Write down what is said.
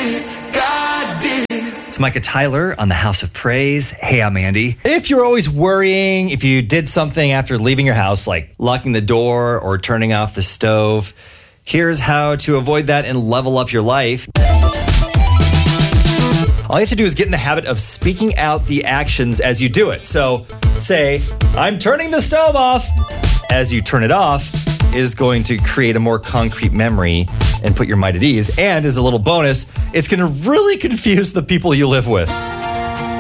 It's Micah Tyler on the House of Praise. Hey, I'm Andy. If you're always worrying if you did something after leaving your house, like locking the door or turning off the stove, here's how to avoid that and level up your life. All you have to do is get in the habit of speaking out the actions as you do it. So say, I'm turning the stove off. As you turn it off is going to create a more concrete memory and put your mind at ease. And as a little bonus, it's going to really confuse the people you live with.